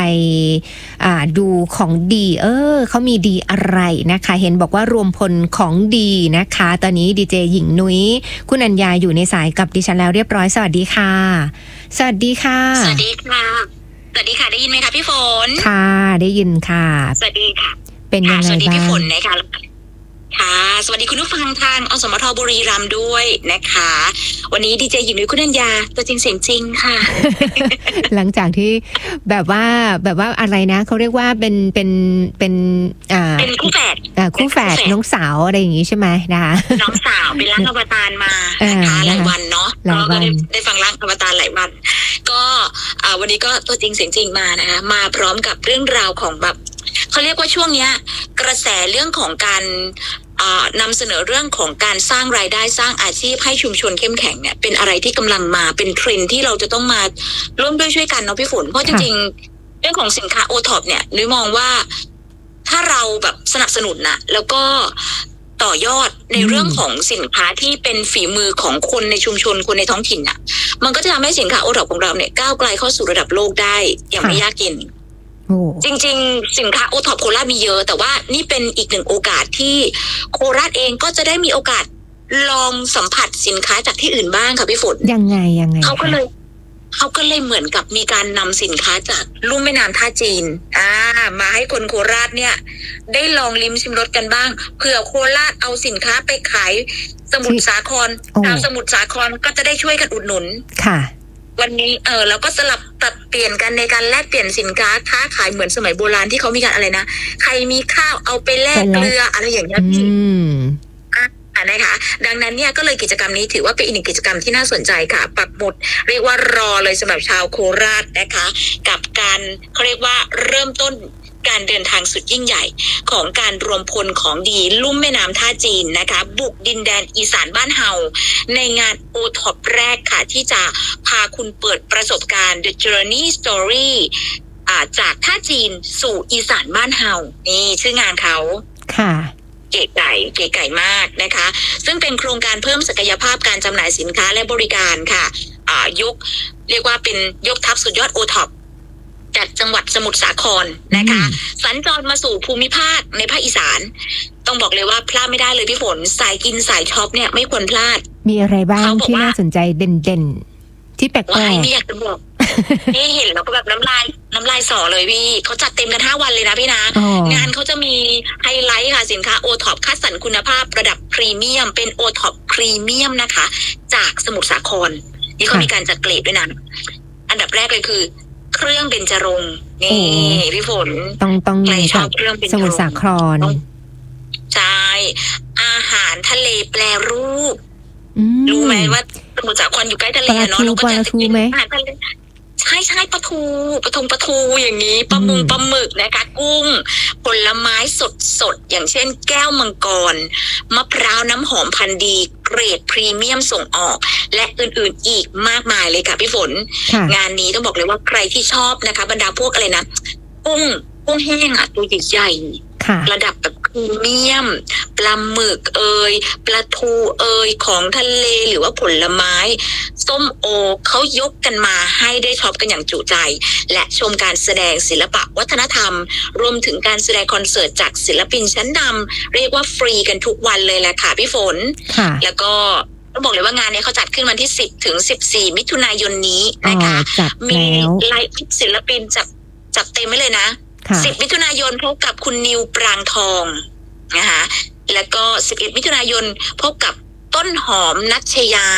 ดูของดีเขามีดีอะไรนะคะเห็นบอกว่ารวมพลของดีนะคะตอนนี้ดีเจหญิงนุ้ยคุณอัญญาอยู่ในสายกับดิฉันแล้วเรียบร้อยสวัสดีค่ะสวัสดีค่ะสวัสดีค่ะสวัสดีค่ะได้ยินไหมคะพี่ฝนค่ะได้ยินค่ะสวัสดีค่ะเป็นยังไงบ้างสวัสดีพี่ฝนนะคะค่ะสวัสดีคุณผู้ฟังทางอสมทบุรีรัมย์ด้วยนะคะวันนี้ดีเจหญิงนุ้ยคุณอัญญาตัวจริงเสียงจริงค่ะหลังจากที่แบบว่าอะไรนะเขาเรียกว่าเป็นคู่แฝดน้องสาวอะไรอย่างงี้ใช่ไหมนะคะน้องสาวเป็นร่างอวตารมานะคะหลายวันเนาะก็ได้ฟังร่างอวตารหลายวันก็วันนี้ก็ตัวจริงเสียงจริงมานะคะมาพร้อมกับเรื่องราวของแบบเขาเรียกว่าช่วงนี้กระแสเรื่องของการนำเสนอเรื่องของการสร้างรายได้สร้างอาชีพให้ชุมชนเข้มแข็งเนี่ยเป็นอะไรที่กำลังมาเป็นเทรนด์ที่เราจะต้องมาร่วมด้วยช่วยกันเนาะพี่ฝนเพราะจริงๆเรื่องของสินค้าโอท็อปเนี่ยนุ้ยมองว่าถ้าเราแบบสนับสนุนนะแล้วก็ต่อยอดในเรื่องของสินค้าที่เป็นฝีมือของคนในชุมชนคนในท้องถิ่นน่ะมันก็จะทำให้สินค้าโอท็อปของเราเนี่ยก้าวไกลเข้าสู่ระดับโลกได้อย่างไม่ยากเย็นจริงๆสินค้าโอท็อปโคราชมีเยอะแต่ว่านี่เป็นอีกหนึ่งโอกาสที่โคราชเองก็จะได้มีโอกาสลองสัมผัสสินค้าจากที่อื่นบ้างค่ะพี่ฝนยังไงเขาก็เลยเหมือนกับมีการนำสินค้าจากลุ่มแม่น้ำท่าจีนมาให้คนโคราชเนี่ยได้ลองลิ้มชิมรสกันบ้างเผื่อโคราชเอาสินค้าไปขายสมุทรสาครชาวสมุทรสาครก็จะได้ช่วยกันอุดหนุนค่ะวันนี้เราก็สลับปรับเปลี่ยนกันในการแลกเปลี่ยนสินค้าค้าขายเหมือนสมัยโบราณที่เขามีการอะไรนะใครมีข้าวเอาไปแลกเกลืออะไรอย่างเงี้ยพี่นะคะดังนั้นเนี่ยก็เลยกิจกรรมนี้ถือว่าเป็นอีกหนึ่งกิจกรรมที่น่าสนใจค่ะปักหมุดเรียกว่ารอเลยสำหรับชาวโคราชนะคะกับการเขาเรียกว่าเริ่มต้นการเดินทางสุดยิ่งใหญ่ของการรวมพลของดีลุ่มแม่น้ำท่าจีนนะคะบุกดินแดนอีสานบ้านเฮาในงานโอท็อปแรกค่ะที่จะพาคุณเปิดประสบการณ์ The Journey Story จากท่าจีนสู่อีสานบ้านเฮานี่ชื่องานเขาค่ะเก๋ไก่มากนะคะซึ่งเป็นโครงการเพิ่มศักยภาพการจำหน่ายสินค้าและบริการค่ะเรียกว่าเป็นยกทัพสุดยอดโอท็อปจากจังหวัดสมุทรสาครนะคะสัญจรมาสู่ภูมิภาคในภาคอีสานต้องบอกเลยว่าพลาดไม่ได้เลยพี่ฝนสายกินสายช็อปเนี่ยไม่ควรพลาดมีอะไรบ้างที่น่าสนใจเด่นๆที่แปลกๆไม่อยากจะบอกนี่เห็นแล้วก็แบบน้ำลายสอเลยพี่เขาจัดเต็มกัน5 วันเลยนะพี่นะงานเขาจะมีไฮไลท์ค่ะสินค้าโอท็อปคัดสรรคุณภาพระดับพรีเมียมเป็นโอท็อปพรีเมียมนะคะจากสมุทรสาครนี่เขามีการจัดเกรดด้วยนะอันดับแรกเลยคือเครื่องเบญจรงค์นี่พี่ฝนต้องใครชอบเครื่องเบญจรงค์สมุทรสาครใช่อาหารทะเลแปรรูปรู้ไหมว่าสมุทรสาครอยู่ใกล้ทะเลเนาะเราก็จะกินอาหารทะเลใช่ปลาทูอย่างนี้ปลาหมึกนะคะกุ้งผลไม้สดอย่างเช่นแก้วมังกรมะพร้าวน้ำหอมพันธุ์ดีเกรดพรีเมียมส่งออกและอื่นๆอีกมากมายเลยค่ะพี่ฝนงานนี้ต้องบอกเลยว่าใครที่ชอบนะคะบรรดาพวกอะไรนะกุ้งแห้งตัวใหญ่ระดับแบบพรีเมียมปลาหมึกปลาทูของทะเลหรือว่าผลไม้ส้มโอเขายกกันมาให้ได้ช็อปกันอย่างจุใจและชมการแสดงศิลปะวัฒนธรรมรวมถึงการแสดงคอนเสิร์ตจากศิลปินชั้นนำเรียกว่าฟรีกันทุกวันเลยแหละค่ะพี่ฝนแล้วก็ต้องบอกเลยว่างานนี้เขาจัดขึ้นวันที่10 ถึง 14 มิถุนายนนี้นะคะมีไลฟ์ศิลปินจัดเต็มไว้เลยนะ10 มิถุนายนพบกับคุณนิวปรางทองนะคะแล้วก็11 มิถุนายนพบกับต้นหอมนัชยา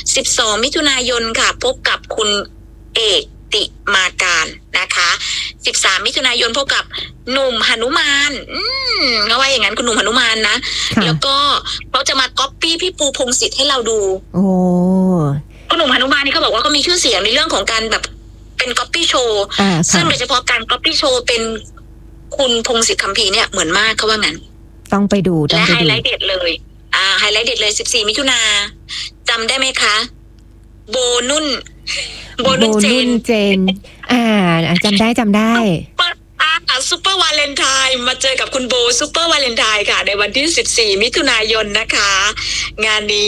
12 มิถุนายนค่ะพบกับคุณเอกติมาการนะคะ13 มิถุนายนพบกับหนุ่มหนุมานเขาว่าอย่างนั้นคุณหนุ่มหนุมานนะแล้วก็เขาจะมาก๊อปปี้พี่ปูพงษ์สิทธิ์ให้เราดูคุณหนุ่มหนุมานนี่เขาบอกว่าเขามีชื่อเสียงในเรื่องของการแบบเป็นก๊อปปี้โชว์ซึ่งโดยเฉพาะการก๊อปปี้โชว์เป็นคุณพงษ์สิทธิ์คัมภีร์เนี่ยเหมือนมากเขาว่างั้นต้องไปดูและไฮไลท์เด็ดเลยไฮไลท์เด็ดเลย14 มิถุนาจำได้ไหมคะโบนุ่นเจนจำได้ซุปเปอร์วาเลนไทน์มาเจอกับคุณโบซุปเปอร์วาเลนไทน์ค่ะในวันที่14 มิถุนายนนะคะงานนี้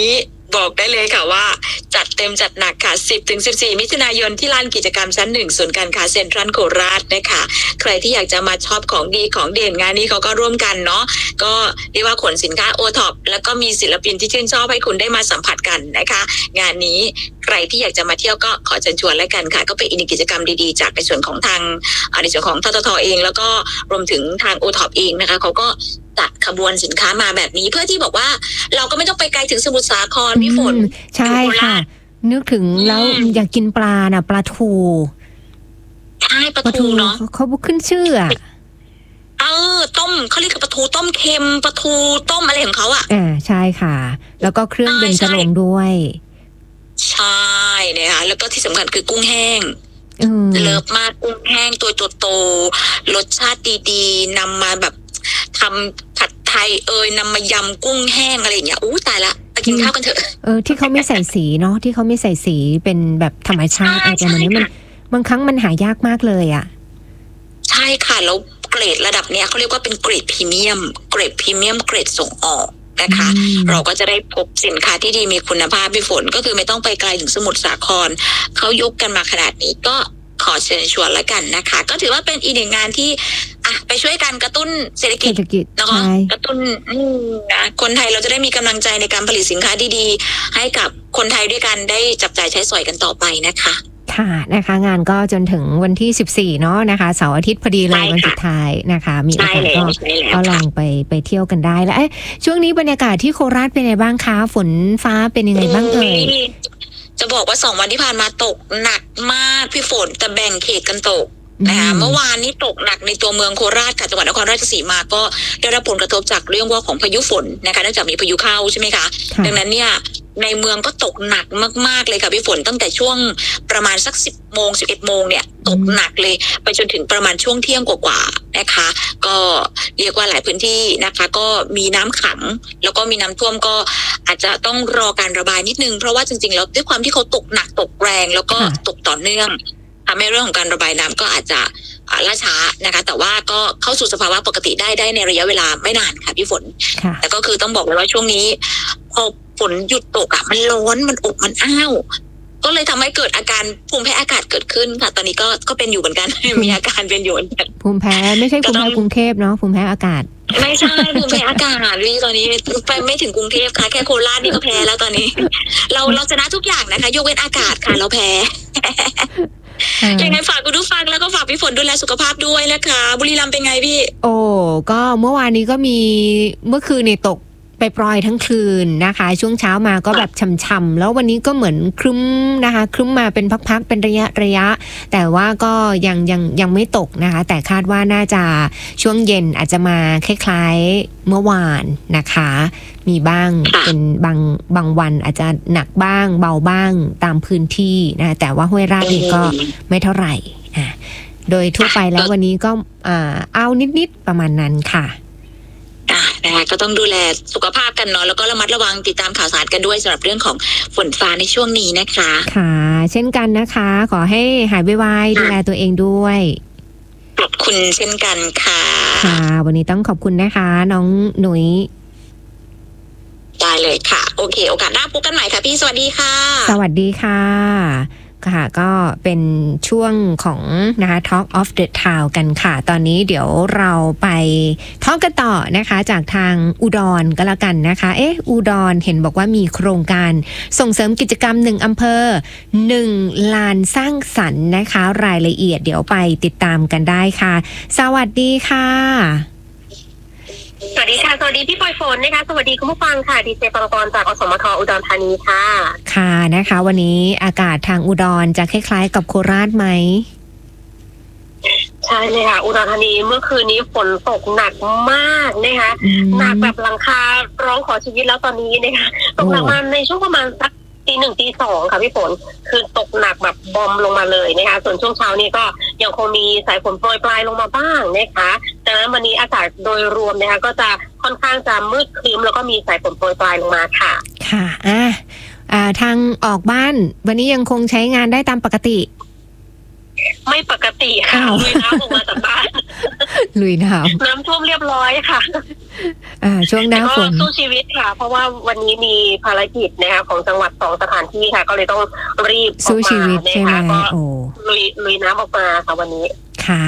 บอกได้เลยค่ะว่าจัดเต็มจัดหนักค่ะ 10-14 มิถุนายนที่ลานกิจกรรมชั้น 1 ศูนย์การค้าเซ็นทรัลโคราชนะคะใครที่อยากจะมาช็อปของดีของเด่นงานนี้เขาก็ร่วมกันเนาะก็เรียกว่าขนสินค้าโอท็อปแล้วก็มีศิลปินที่ชื่นชอบให้คุณได้มาสัมผัสกันนะคะงานนี้ใครที่อยากจะมาเที่ยวก็ขอเชิญชวนแล้วกันค่ะก็เป็นอีกหนึ่งกิจกรรมดีๆจากในส่วนของทางในส่วนของททท.เองแล้วก็รวมถึงทางโอท็อปเองนะคะเขาก็จัดขบวนสินค้ามาแบบนี้เพื่อที่บอกว่าเราก็ไม่ต้องไปไกลถึงสมุทรสาครพี่ฝนใช่ค่ะนึกถึงแล้วอยากกินปลาน่ะปลาทูใช่ปลาทูเนาะเขาขึ้นชื่ออะต้มเขาเรียกปลาทูต้มเค็มปลาทูต้มอะไรของเขาอ่ะใช่ค่ะแล้วก็เครื่องเบญจรงค์ด้วยใช่นะคะแล้วก็ที่สำคัญคือกุ้งแห้งเลิฟมากกุ้งแห้งตัวโตๆรสชาติดีๆนำมาแบบทำผัดไทยนำมายำกุ้งแห้งอะไรอย่างเงี้ยอู้ตายละไปกินข้าวกันเถอะที่เขาไม่ใส่สีเนาะที่เขาไม่ใส่สีเป็นแบบธรรมชาติอะไรแบบนี้มันบางครั้งมันหายากมากเลยอ่ะใช่ค่ะแล้วเกรดระดับเนี้ยเขาเรียกว่าเป็นเกรดพรีเมียมเกรดส่งออกนะคะเราก็จะได้พบสินค้าที่ดีมีคุณภาพพี่ฝนก็คือไม่ต้องไปไกลถึงสมุทรสาครเขายกกันมาขนาดนี้ก็ขอเชิญชวนแล้วกันนะคะก็ถือว่าเป็นอีกหนึ่งงานที่ไปช่วยกันกระตุ้นเศรษฐกิจเนาะกระตุ้นนะคนไทยเราจะได้มีกำลังใจในการผลิตสินค้าดีๆให้กับคนไทยด้วยกันได้จับจ่ายใช้สอยกันต่อไปนะคะค่ะนะคะงานก็จนถึงวันที่14เนาะนะคะเสาร์อาทิตย์พอดีเลยวันสุดท้ายนะคะมีโอกาสก็ลองไปเที่ยวกันได้แล้วช่วงนี้บรรยากาศที่โคราชเป็นไงบ้างคะฝนฟ้าเป็นยังไงบ้างจะบอกว่า2 วันที่ผ่านมาตกหนักมากพี่ฝนแต่แบ่งเขตกันตกนะคะเมื่อวานนี้ตกหนักในตัวเมืองโคราชค่ะจังหวัดนครราชสีมาก็ได้รับผลกระทบจากเรื่องว่าของพายุฝนนะคะเนื่องจากมีพายุเข้าใช่ไหมคะดังนั้นเนี่ยในเมืองก็ตกหนักมากๆเลยค่ะพี่ฝนตั้งแต่ช่วงประมาณสัก10 โมง 11 โมงเนี่ยตกหนักเลยไปจนถึงประมาณช่วงเที่ยงกว่าๆนะคะก็เรียกว่าหลายพื้นที่นะคะก็มีน้ำขังแล้วก็มีน้ำท่วมก็อาจจะต้องรอการระบายนิดนึงเพราะว่าจริงๆแล้วด้วยความที่เขาตกหนักตกแรงแล้วก็ตกต่อเนื่องทำให้เรื่องของการระบายน้ำก็อาจจะล่าช้านะคะแต่ว่าก็เข้าสู่สภาวะปกติได้ในระยะเวลาไม่นานค่ะพี่ฝนแต่ก็คือต้องบอกเลยว่าช่วงนี้พอฝนหยุดตกมันร้อนมันอบมันอ้าวก็เลยทำให้เกิดอาการภูมิแพ้อากาศเกิดขึ้นค่ะตอนนี้ก็เป็นอยู่เหมือนกันมีอาการเป็นอยู่ภูมิแพ้ไม่ใช่ภูมิแพ้กรุงเทพเนาะภูมิแพ้อากาศไม่ใช่ภูมิแพ้อากาศตอนนี้ไปไม่ถึงกรุงเทพค่ะแค่โคราชนี่ก็แพ้แล้วตอนนี้เราชนะทุกอย่างนะคะยกเว้นอากาศค่ะเราแพ้ยังไงฝากคุณผู้ฟังแล้วก็ฝากพี่ฝนดูแลสุขภาพด้วยนะคะบุรีรัมย์เป็นไงพี่ก็เมื่อวานนี้ก็มีเมื่อคืนนี่ตกไปปล่อยทั้งคืนนะคะช่วงเช้ามาก็แบบช่ำๆแล้ววันนี้ก็เหมือนครึ้มนะคะครึ้มมาเป็นพักๆเป็นระยะแต่ว่าก็ยังไม่ตกนะคะแต่คาดว่าน่าจะช่วงเย็นอาจจะมาคล้ายๆเมื่อวานนะคะมีบ้างเป็นบางวันอาจจะหนักบ้างเบาบ้างตามพื้นที่นะแต่ว่าห้วยราชนี่ก็ไม่เท่าไหร่โดยทั่วไปแล้ววันนี้ก็เอานิดๆประมาณนั้นค่ะนะคะก็ต้องดูแลสุขภาพกันเนาะแล้วก็ระมัดระวังติดตามข่าวสารกันด้วยสำหรับเรื่องของฝนฟ้าในช่วงนี้นะคะค่ะเช่นกันนะคะขอให้หายไวๆดูแลตัวเองด้วยขอบคุณเช่นกันค่ะค่ะวันนี้ต้องขอบคุณนะคะน้องหนุ่ยได้เลยค่ะโอเคโอกาสหน้าพบกันใหม่ค่ะพี่สวัสดีค่ะสวัสดีค่ะค่ะก็เป็นช่วงของนะคะ Talk of the Town กันค่ะตอนนี้เดี๋ยวเราไปท่องกันต่อนะคะจากทางอุดรก็แล้วกันนะคะอุดรเห็นบอกว่ามีโครงการส่งเสริมกิจกรรม1 อำเภอ1 ลานสร้างสรรค์นะคะรายละเอียดเดี๋ยวไปติดตามกันได้ค่ะสวัสดีค่ะสวัสดีค่ะสวัสดีพี่ปอยฝนนะคะสวัสดีคุณผู้ฟังค่ะดีเจปังกรจากอสมทอุดรธานีค่ะค่ะนะคะวันนี้อากาศทางอุดรจะคล้ายๆกับโคราชไหมใช่เลยค่ะอุดรธานีเมื่อคืนนี้ฝนตกหนักมากนะคะหนักแบบหลังคาร้องขอชีวิตแล้วตอนนี้นะคะตกหนักมาในช่วงประมาณสักตี 1 ตี 2ค่ะพี่ฝนคือตกหนักแบบบอมลงมาเลยนะคะส่วนช่วงเช้านี้ก็ยังคงมีสายฝนโปรยปลายลงมาบ้างนะคะดังนั้นวันนี้อากาศโดยรวมนะคะก็จะค่อนข้างจะมืดครึ้มแล้วก็มีสายฝนโปรยปลายลงมาค่ะค่ะทางออกบ้านวันนี้ยังคงใช้งานได้ตามปกติไม่ปกติค่ะลุยน้ำออกมาจากบ้านลุยน้ำท่วมเรียบร้อยค่ะช่วงหน้าฝนสู้ชีวิตค่ะเพราะว่าวันนี้มีภารกิจนะคะของจังหวัด2 สถานที่ค่ะก็เลยต้องรีบออกมาสู้ชีวิตใช่ไหมก็ลุยน้ำออกมาค่ะวันนี้